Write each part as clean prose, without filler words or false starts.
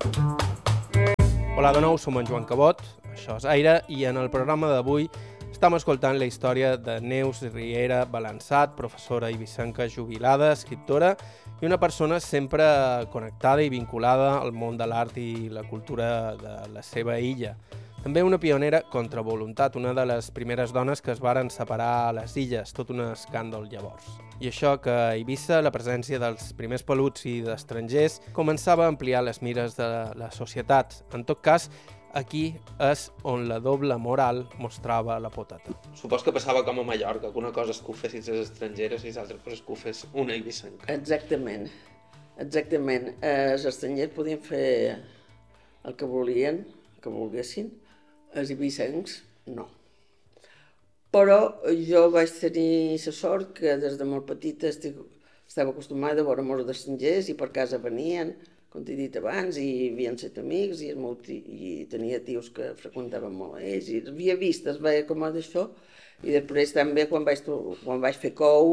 Hola de nou, som en Joan Cabot, això és Aire, i en el programa d'avui estem escoltant la història de Neus Riera Balançat, professora eivissenca jubilada, escriptora i una persona sempre connectada i vinculada al món de l'art i la cultura de la seva illa. També una pionera contra voluntat, una de les primeres dones que es varen separar a les illes, tot un escàndol llavors. I això que a Eivissa la presència dels primers peluts i d'estrangers començava a ampliar les mires de la societat. En tot cas, aquí és on la doble moral mostrava la poteta. Supos que passava com a Mallorca, que una cosa és que ho fessin les estrangeres i l'altra cosa és que ho fes una eivissenca. Exactament. Els estrangers podien fer el que volien, que volguessin, els eivissencs no. Però jo vaig tenir la sort que des de molt petita estava acostumada a veure molts d'estrangers i per casa venien, com t'he dit abans, i havien set amics i tenia tios que freqüentaven molt a ells i havia vist, es veia com d'això, i després també quan vaig fer cou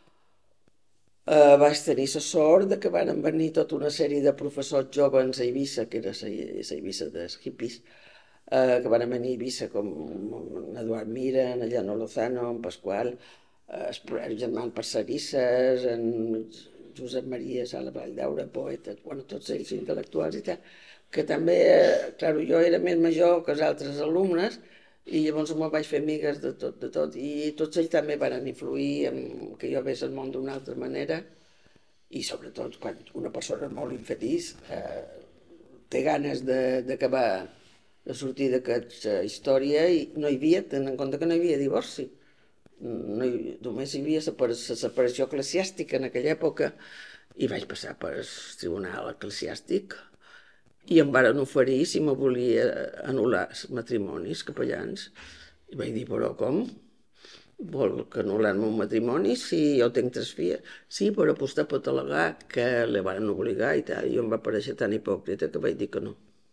vaig tenir la sort que van venir tota una sèrie de professors joves a Eivissa, que era la Eivissa dels hippies, que van venir a Eivissa com en Eduard Mira, en Llano Lozano, en Pasqual, el germà Parcerisses, en Josep Maria Sala Valldaura, poeta, tots ells intel·lectuals i tal, que també, clar, jo era més major que els altres alumnes i llavors me'n vaig fer amigues de tot, i tots ells també van influir en que jo veiés el món d'una altra manera i sobretot quan una persona molt infeliç té ganes d'acabar de sortir d'aquesta història i no hi havia, tenint en compte que no hi havia divorci. Només hi havia la separació eclesiàstica en aquella època i vaig passar per el tribunal eclesiàstic i em varen oferir si me volia anul·lar els matrimonis capellans i vaig dir, però com? Vol que anul·lar-me un matrimoni si jo tinc 3 filles? Sí, però vostè pot al·legar que la van obligar i tal, i jo em va parèixer tan hipòcrita que vaig dir que no.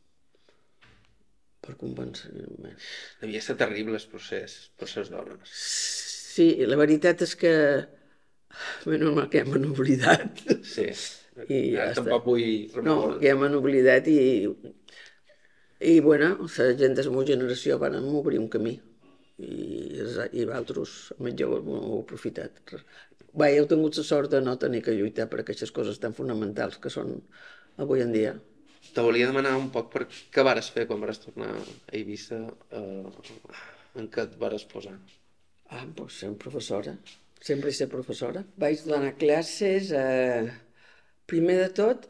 Per convenciment. Devia ser terrible el procés per les dones. Sí, la veritat és que menys mal que ja m'han oblidat. Sí, ja tampoc vull remoure. No, que ja m'han oblidat i bueno, la gent de la meva generació van obrir un camí i altres més joves m'ho heu aprofitat. Bé, heu tingut la sort de no tenir que lluitar per aquestes coses tan fonamentals que són avui en dia. Te volia demanar un poc per què vares fer quan vares tornar a Eivissa, en què et vares posar? Doncs ser professora, sempre he set professora. Vaig donar classes, primer de tot,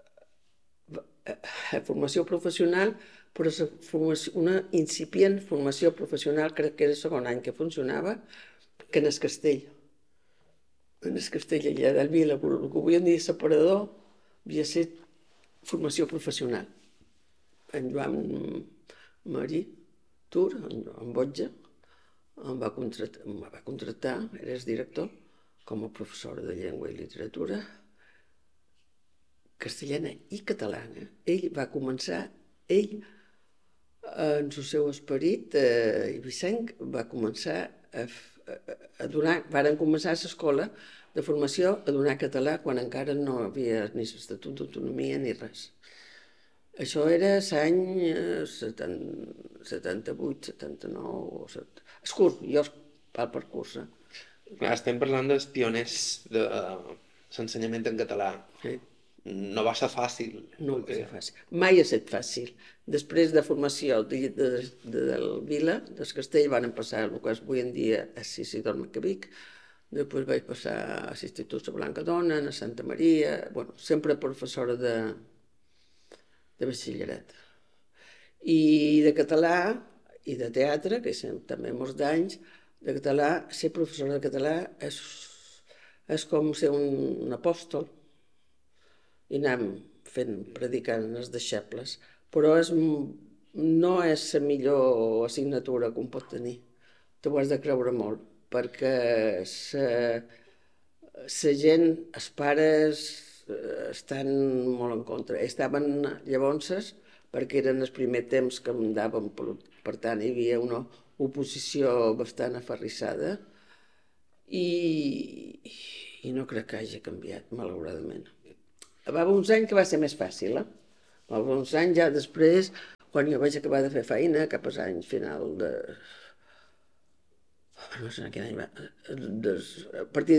formació professional, però una incipient formació professional, crec que era el segon any que funcionava, que en el castell. En el castell allà del Vila, el que avui en dia és separador, havia set formació professional. En Joan Marí Tur, en Botja, em va contractar, era el director, com a professora de llengua i literatura castellana i catalana. Ell va començar, en el seu esperit eivissenc, va començar a donar, varen començar a l'escola de formació a donar català quan encara no havia ni l'Estatut d'Autonomia ni res. Això era l'any 78, 79... És curt, jo val per curs. Estem parlant dels pioners de l'ensenyament en català. Sí. No va ser fàcil. No va ser fàcil. Mai ha estat fàcil. Després de formació del Vila, del Castell, van passar el que és avui en dia a Isidor Macavic. Després vaig passar a l'Institut de Blanca Dona, a Santa Maria... sempre professora de batxillerat. I de català i de teatre, que també molts d'anys, de català, ser professora de català és com ser un apòstol i anar predicant els deixebles, però no és la millor assignatura que un pot tenir. T'ho has de creure molt, perquè la gent, els pares, estan molt en contra. Estaven llavors, perquè eren els primers temps que em daven, per tant hi havia una oposició bastant aferrissada i no crec que hagi canviat, malauradament. Va haver uns anys que va ser més fàcil, Alguns anys ja després, quan jo vaig acabar de fer feina, cap als anys final de... no sé quin any va... a partir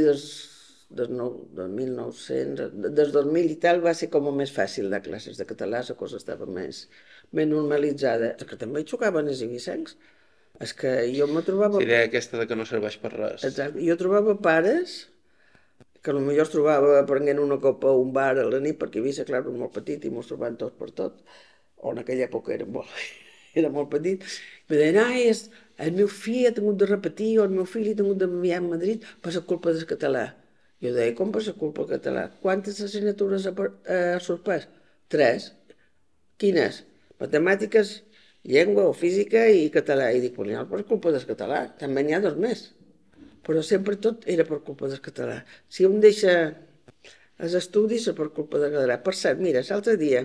del 1900, des 2000 i tal, va ser com més fàcil de classes de català, la cosa estava més normalitzada. Que també hi xocaven els ibicencs. És que jo me trobava... La idea aquesta de que no serveix per res. Exacte. Jo trobava pares que potser es trobava prenent una copa a un bar a la nit, perquè Eivissa, clar, era molt petit i mos trobàvem tots per tot, o en aquella època era molt petit, i deien, el meu fill ha tingut de repetir, o el meu fill ha tingut d'enviar a Madrid per la culpa del català. Jo deia, com per la culpa del català? Quantes assignatures ha sorprès? 3. Quines? Matemàtiques, llengua o física i català. I dic, no, per culpa del català, també n'hi ha 2 més. Però sempre tot era per culpa del català. Si un deixa els estudis és per culpa del català. Per cert, mira, l'altre dia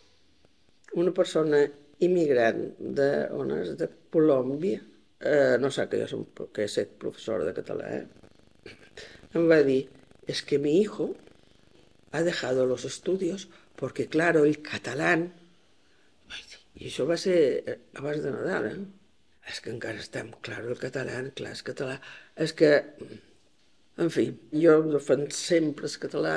una persona immigrant de Colòmbia, no sap que he estat professora de català, em va dir, es que mi hijo ha dejado los estudios porque, claro, el catalán... I això va ser abans de Nadal, És que encara estem, clar, el català, clar, el català... És que, en fi, jo defenso sempre el català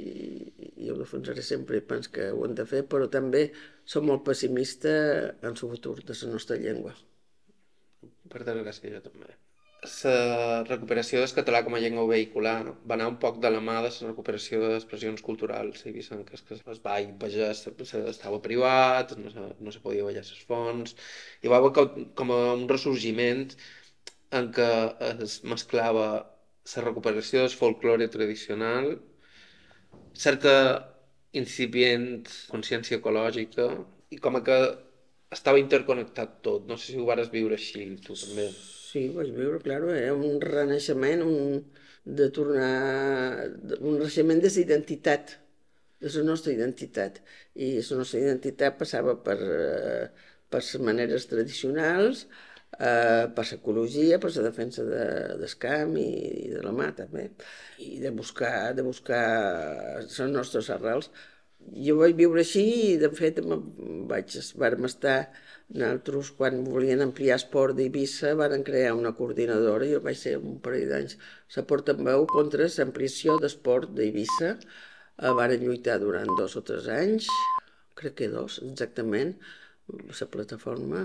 i ho defensaré sempre i penso que ho hem de fer, però també som molt pessimista en el futur de la nostra llengua. Per desgràcia, jo també. La recuperació del català com a llengua vehicular va anar un poc de la mà de la recuperació d'expressions culturals eivissenques, que es va impedir, estava privat, no se podia veure les fonts, i va haver com un ressorgiment en què es mesclava la recuperació del folklore tradicional, certa incipient consciència ecològica, i com que estava interconnectat tot. No sé si ho vares viure així, tu també. Sí, vaig viure, clar, un renaixement, de tornar, un renaixement de la identitat, de la nostra identitat. I la nostra identitat passava per les maneres tradicionals, per l'ecologia, per la defensa del camp i de la mà també, i de buscar les nostres arrels. Jo vaig viure així i, de fet, vàrem estar, nosaltres, quan volien ampliar esport d'Eivissa, van crear una coordinadora, jo vaig ser un parell d'anys la portaveu contra l'ampliació d'esport d'Eivissa, varen lluitar durant 2 o 3 anys, crec que 2 exactament, la plataforma,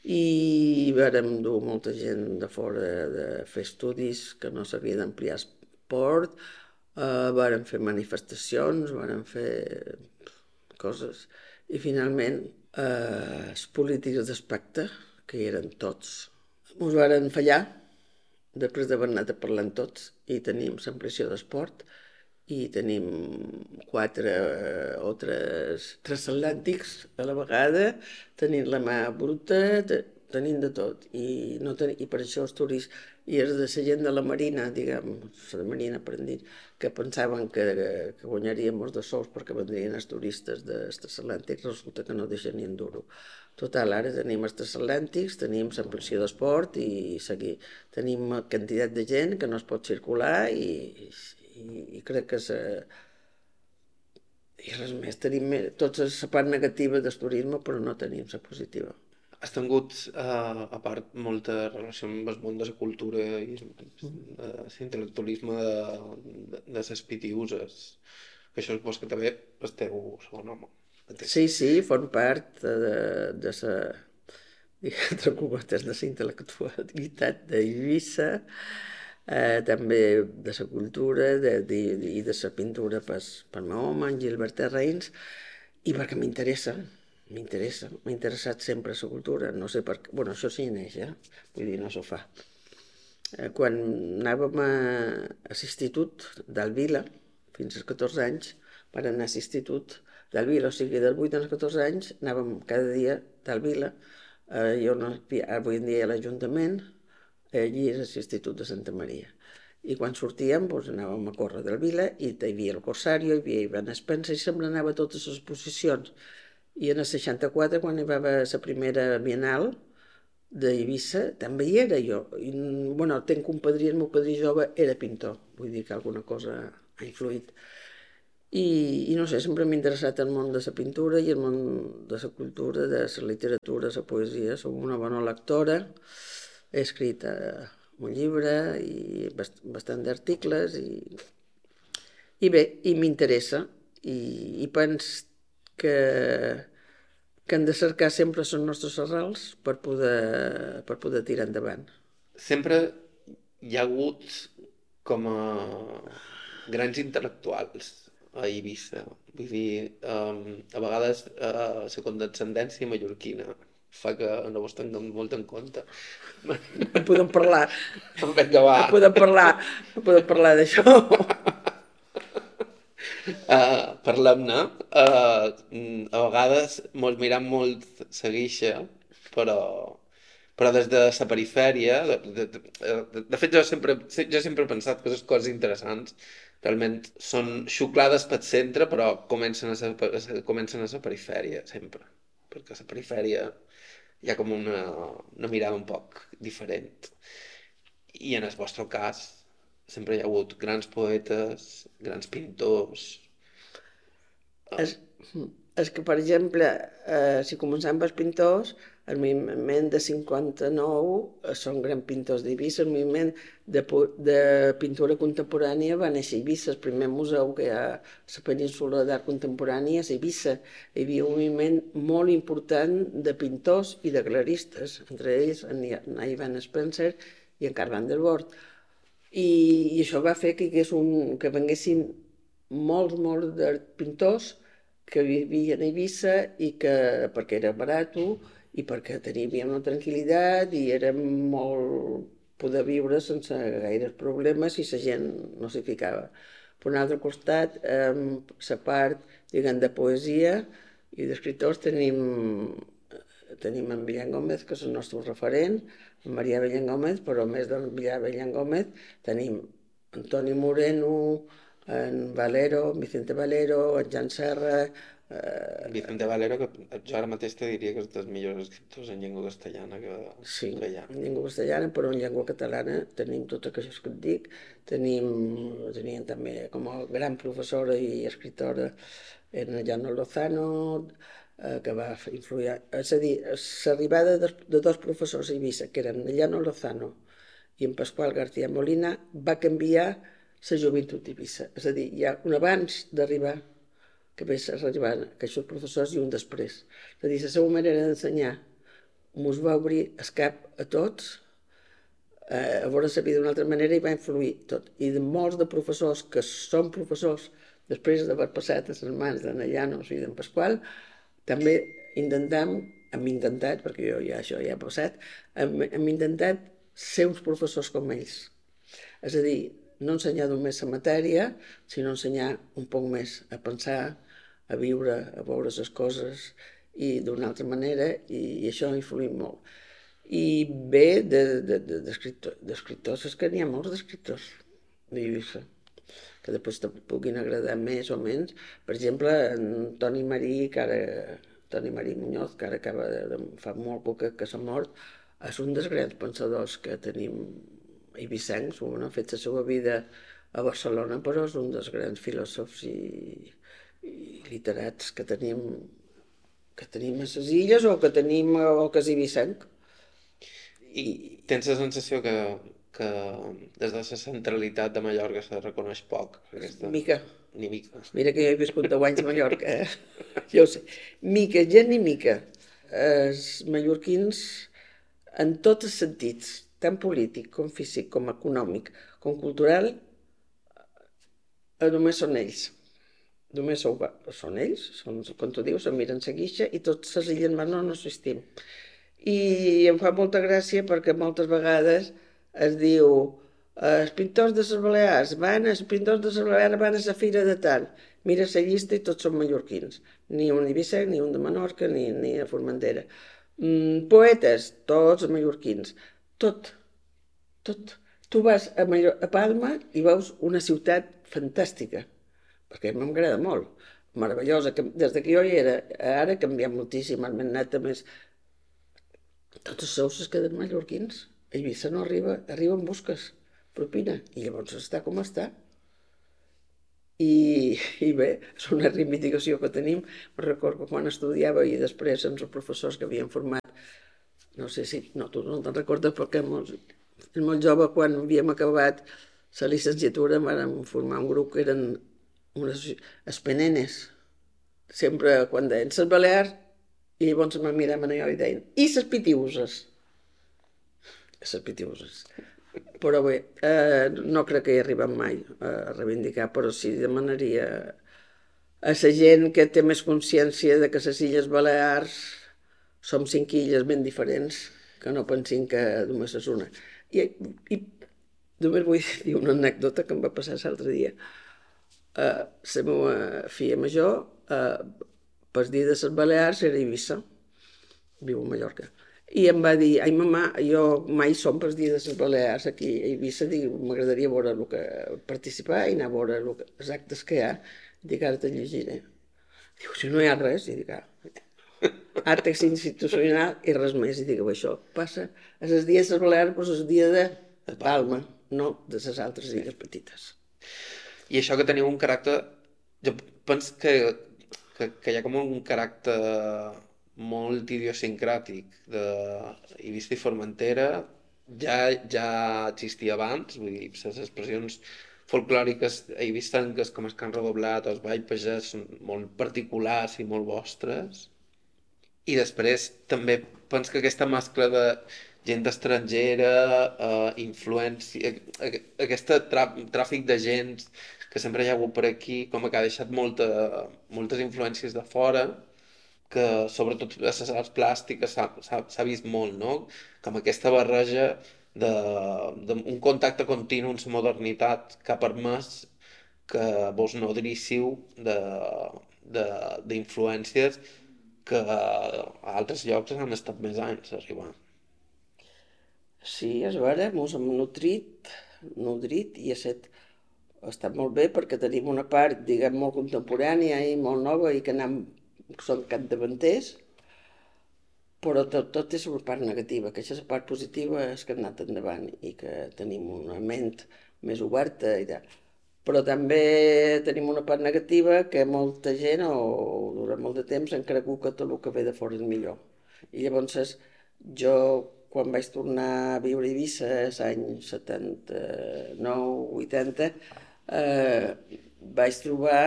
i vàrem dur molta gent de fora de fer estudis que no s'havia d'ampliar esport, vàrem fer manifestacions, vàrem fer coses, i finalment els polítics d'especte, que hi eren tots, ens varen fallar, després d'haver anat parlant tots, i tenim l'ampliació d'esport, i tenim 4 o 3 transatlàntics a la vegada, tenim la mà bruta, tenim de tot, i per això els turistes, i els de la gent de la Marina, diguem, la Marina per dir, que pensaven que guanyaríem els de sous perquè vendrien els turistes dels transatlàntics, resulta que no deixen ni un duro. Total, ara tenim els transatlàntics, tenim l'ampliació d'esport i tenim quantitat de gent que no es pot circular i crec que i res més, tenim tota la part negativa del turisme, però no tenim la positiva. Has tingut, a part, molta relació amb el món de la cultura i l'intel·lectualisme de les pitiuses, que això és que també el teu segon home. Sí, form part de la, entre cometes, de la intel·lectualitat d'Eivissa, també de la cultura i de la pintura per meu home, en Gilbert Terrains, i perquè m'interessa, m'ha interessat sempre la cultura, no sé per què, bueno, això sí neix, vull dir, no s'ho fa. Quan anàvem a l'institut d'Alvila, fins als 14 anys, vam anar a l'institut d'Alvila, o sigui, dels 8 als 14 anys, anàvem cada dia d'Alvila, avui en dia a l'Ajuntament, allí és l'Institut de Santa Maria. I quan sortíem, anàvem a córrer d'Alvila, i hi havia el Corsario, hi havia Ivan Spencer, i sempre anava a totes les exposicions. I en el 64, quan hi va haver la primera Bienal d'Eivissa, també hi era jo. I, tenc un padrí, el meu padrí jove era pintor, vull dir que alguna cosa ha influït. I no sé, sempre m'he interessat el món de la pintura i el món de la cultura, de la literatura, la poesia. Soc una bona lectora, he escrit un llibre i bastant d'articles i bé, i m'interessa i penso que hem de cercar sempre les nostres arrels per poder tirar endavant. Sempre hi ha hagut com a grans intel·lectuals a Eivissa. Vull dir, a vegades la condescendència mallorquina fa que no vos tinguem molt en compte. En podem parlar, Vinga, va. en podem parlar d'això. Parlem-ne. A vegades mos mirem molt la guixa, però, però des de la perifèria, de fet jo sempre he pensat que les coses interessants realment són xuclades pel centre, però comencen a la perifèria, sempre. Perquè a la perifèria hi ha com una mirada un poc diferent. I en el vostre cas sempre hi ha hagut grans poetes, grans pintors. És, és que, per exemple, si començam pels pintors, el moviment de 59 són grans pintors d'Eivissa, el moviment de pintura contemporània va néixer a Eivissa, el primer museu que hi ha a la península d'art contemporània és a Eivissa. Hi havia un moviment molt important de pintors i de galeristes, entre ells en Ivan Spencer i en Carl van der Voort. I això va fer que que venguessin molts de pintors que vivien a Eivissa i que, perquè era barat i perquè teníem una tranquil·litat i era molt poder viure sense gaires problemes i la gent no s'hi ficava. Per un altre costat, la part, diguem, de poesia i d'escriptors tenim en Millán Gómez, que és el nostre referent, en Marià Bellán Gómez, però a més del Marià Bellán Gómez tenim Antoni Moreno, en Valero, en Vicente Valero, en Jan Serra... Vicente Valero, que jo ara mateix te diria que és dels millors escriptors en llengua castellana sí, que hi ha. en llengua castellana, però en llengua catalana tenim tot això que et dic. Teníem també com a gran professora i escriptora en Llano Lozano, que va influir... És a dir, l'arribada de dos professors a Eivissa, que eren Llano Lozano i en Pasqual García Molina, va canviar la joventut d'Eivissa. És a dir, hi ha un abans d'arribar que vés arribant aquests professors i un després. És a dir, la seva manera d'ensenyar mos va obrir el cap a tots, a veure la vida d'una altra manera i va influir tot. I de molts de professors que són professors després d'haver passat a les mans d'en Llanos i d'en Pasqual, també hem intentat, perquè jo ja això ja ha passat, hem intentat ser uns professors com ells. És a dir, no ensenyar només la matèria, sinó ensenyar un poc més a pensar, a viure, a veure les coses i d'una altra manera, i això ha influït molt. I bé, d'escriptors, és que n'hi ha molts d'escriptors d'Eivissa, que després te puguin agradar més o menys. Per exemple, en Toni Marí Muñoz, que ara fa molt poc que s'ha mort, és un dels grans pensadors que tenim eivissencs, ha fet la seva vida a Barcelona, però és un dels grans filòsofs i literats que tenim a les illes o que és eivissenc. I tens la sensació que des de la centralitat de Mallorca se reconeix poc? Mica. Ni mica. Mira que jo he viscut 10 anys a Mallorca, jo ho sé. Mica, gent ni mica. Els mallorquins, en tots els sentits, tant polític com físic, com econòmic, com cultural, només són ells. Només són ells, com tu dius, se'n miren la guixa i tots les illes menors no assistim. I em fa molta gràcia perquè moltes vegades es diu els pintors de les Balears van a la fira de tant. Mira la llista i tots són mallorquins. Ni un eivissenc, ni un de Menorca, ni a Formentera. Poetes, tots mallorquins. Tot. Tu vas a Palma i veus una ciutat fantàstica, perquè m'agrada molt, meravellosa. Des que jo hi era, ara ha canviat moltíssim, han anat a més... Tots els sous es queden mallorquins. A Eivissa no arriba en busques, propina, i llavors està com està. I bé, és una reivindicació que tenim. Recordo que quan estudiava i després els professors que havien format, no sé si, no, tu no te'n recordes perquè és molt jove, quan havíem acabat la llicenciatura vam formar un grup que eren unes espenenes, sempre quan deien les Balears, i llavors me miraven allò i deien, i les pitiuses? Les pitiuses. Però bé, no crec que hi arribem mai a reivindicar, però sí demanaria a la gent que té més consciència de que les Illes Balears som 5 illes ben diferents, que no pensin que només és una. I només vull dir una anècdota que em va passar l'altre dia. La meva filla major, per dia de les Balears, era a Eivissa, viu a Mallorca. I em va dir, ai mamà, jo mai som pels dies de les Balears aquí a Eivissa, dic, m'agradaria veure el que participar i anar a veure els actes que hi ha. Dic, ara te llegiré. Diu, si no hi ha res, i dic, àrtex institucional i res més. I dic, això passa a les dies de les Balears, però és el dia de Palma, no de les altres illes petites. I això que teniu un caràcter... Jo penso que hi ha com un caràcter molt idiosincràtic d'Eivissa i Formentera, ja existia abans, vull dir, les expressions folclòriques eivissenques com el cant redoblat o els ball pagès són molt particulars i molt vostres. I després també penso que aquesta mescla de gent estrangera, influència, aquest tràfic de gent que sempre hi ha hagut per aquí, com que ha deixat moltes influències de fora, que sobretot a les arts plàstiques s'ha vist molt, no? Com aquesta barreja d'un contacte continu amb la modernitat que ha permès que vos nodríssiu d'influències que a altres llocs han estat més anys a arribar. Sí, és vera, mos hem nodrit i ha estat molt bé perquè tenim una part, diguem, molt contemporània i molt nova i que som capdavanters, però tot és una part negativa, que aquesta part positiva és que hem anat endavant i que tenim una ment més oberta i tal. Però també tenim una part negativa que molta gent, o durant molt de temps, han cregut que tot el que ve de fora és millor. I llavors jo, quan vaig tornar a viure a Eivissa, l'any 79-80, vaig trobar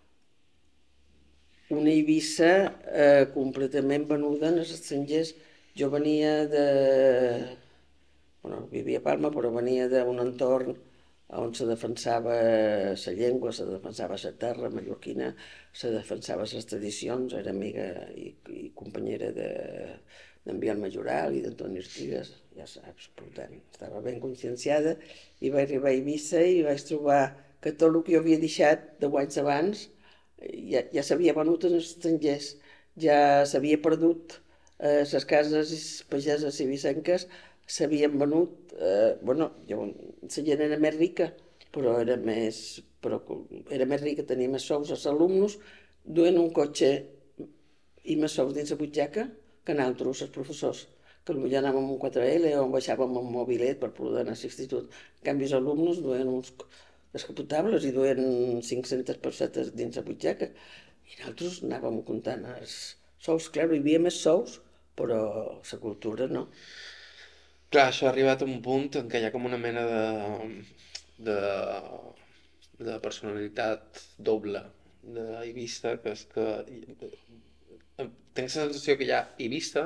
una Eivissa completament venuda als estrangers. Jo venia de... Bueno, vivia a Palma, però venia d'un entorn on se defensava la llengua, se defensava la terra mallorquina, se defensava les tradicions, era amiga i companyera d'en Biel Majoral i d'Antoni Artigas, ja saps, per tant, estava ben conscienciada i vaig arribar a Eivissa i vaig trobar que tot el que jo havia deixat 10 anys abans ja s'havia venut als estrangers, ja s'havia perdut, les cases pageses eivissenques s'havien venut, bueno, la gent era més rica, però era més rica, tenia més sous als alumnes, duien un cotxe i més sous dins la butxaca que nosaltres, els professors, que potser anàvem amb un 4L o baixàvem amb un mobilet per poder anar a l'institut. En canvi, els alumnes duien uns descapotables i duien 500 pessetes dins la butxaca. I nosaltres anàvem comptant els sous. Clar, hi havia més sous, però la cultura no. Clar, això ha arribat a un punt en què hi ha com una mena de personalitat doble d'Eivissa, que és que tinc la sensació que hi ha Eivissa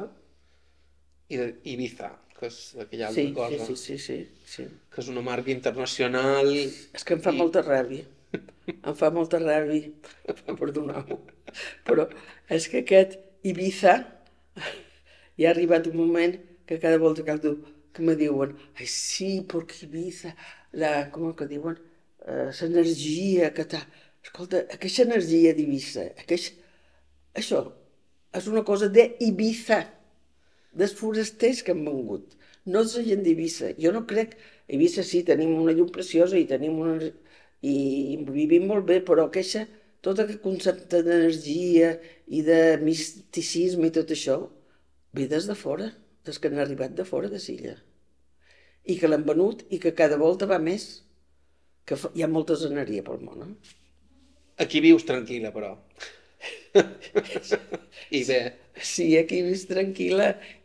i Ibiza, que és aquella altra cosa. Sí. Que és una marca internacional. És que em fa molta ràbia. Em fa molta ràbia, perdoneu. Però és que aquest Ibiza hi ha arribat un moment que cada volta que me diuen ai sí, perquè Ibiza, com que diuen, l'energia que t'ha... Escolta, aquesta energia d'Eivissa, això és una cosa d'Eivissa, dels forasters que han vengut, no és la gent d'Eivissa. Jo no crec... A Eivissa sí, tenim una llum preciosa i vivim molt bé, però tot aquest concepte d'energia i de misticisme i tot això ve des de fora, des que han arribat de fora de l'illa. I que l'han venut i que cada volta va més, que hi ha molta zoneria pel món. Aquí vius tranquil·la, però. I bé. Sí, aquí vis tranquil·la